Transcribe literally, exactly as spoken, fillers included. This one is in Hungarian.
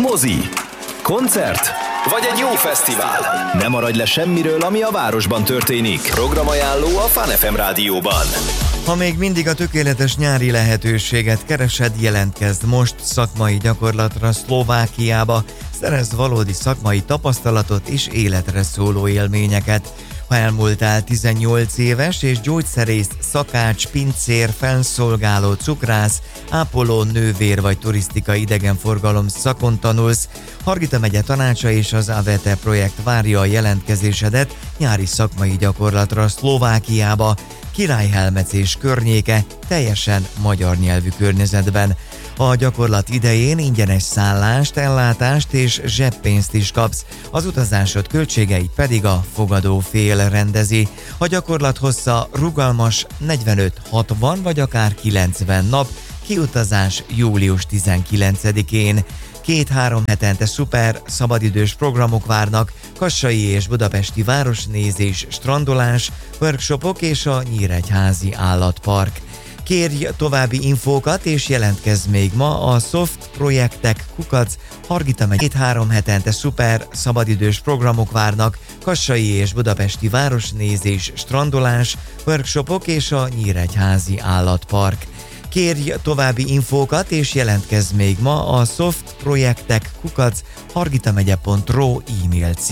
Mozi, koncert vagy egy jó fesztivál. Ne maradj le semmiről, ami a városban történik. Programajánló a Fun ef em rádióban. Ha még mindig a tökéletes nyári lehetőséget keresed, jelentkezd most szakmai gyakorlatra Szlovákiába, szerezd valódi szakmai tapasztalatot és életre szóló élményeket. Ha elmúltál tizennyolc éves és gyógyszerész, szakács, pincér, felszolgáló, cukrász, ápoló, nővér vagy turisztika idegenforgalom szakon tanulsz, Hargita megye tanácsa és az á vé té projekt várja a jelentkezésedet nyári szakmai gyakorlatra Szlovákiába, Királyhelmec és környéke teljesen magyar nyelvű környezetben. A gyakorlat idején ingyenes szállást, ellátást és zseppénzt is kapsz, az utazásod költségeit pedig a fogadó fél rendezi. A gyakorlat hossza rugalmas, negyvenöt hatvan vagy akár kilencven nap, kiutazás július tizenkilencedikén. Két-három hetente szuper, szabadidős programok várnak, kassai és budapesti városnézés, strandolás, workshopok és a Nyíregyházi állatpark. Kérj további infókat és jelentkezz még ma a Soft Projektek kukac Hargita megye. Két-három hetente szuper, szabadidős programok várnak, kassai és budapesti városnézés, strandolás, workshopok és a Nyíregyházi állatpark. Kérj további infókat és jelentkezz még ma a Soft Projektek kukac hargitamegye pont ro e-mail címre.